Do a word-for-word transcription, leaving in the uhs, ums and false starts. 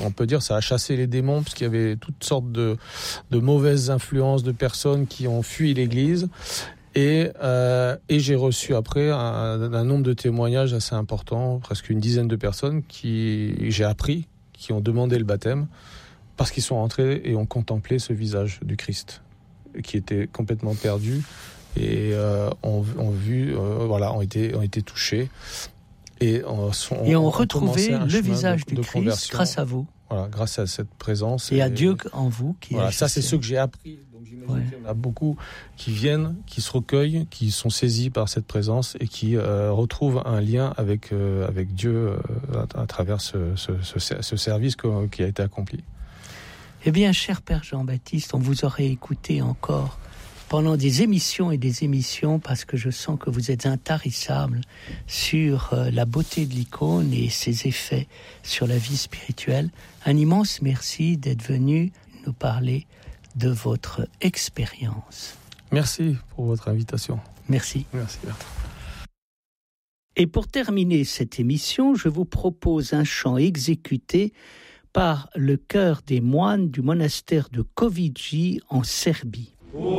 On peut dire ça a chassé les démons, parce qu'il y avait toutes sortes de, de mauvaises influences de personnes qui ont fui l'Église. Et, euh, et j'ai reçu après un, un nombre de témoignages assez important, presque une dizaine de personnes qui j'ai appris, qui ont demandé le baptême, parce qu'ils sont rentrés et ont contemplé ce visage du Christ, qui était complètement perdu, et euh, ont, ont vu, euh, voilà, ont été, ont été touchés. Et on, on, et on, on retrouvait le visage de, du de Christ grâce à vous. Voilà, grâce à cette présence. Et, et à Dieu en vous. Qui voilà, ça c'est ce que j'ai appris. Donc j'imagine ouais. qu'il y en a beaucoup qui viennent, qui se recueillent, qui sont saisis par cette présence et qui euh, retrouvent un lien avec, euh, avec Dieu euh, à, à travers ce, ce, ce, ce service que, qui a été accompli. Eh bien, cher Père Jean-Baptiste, on vous aurait écouté encore pendant des émissions et des émissions, parce que je sens que vous êtes intarissable sur euh, la beauté de l'icône et ses effets sur la vie spirituelle. Un immense merci d'être venu nous parler de votre expérience. Merci pour votre invitation. Merci. Merci Bertrand. Et pour terminer cette émission, je vous propose un chant exécuté par le chœur des moines du monastère de Koviđi en Serbie. Oh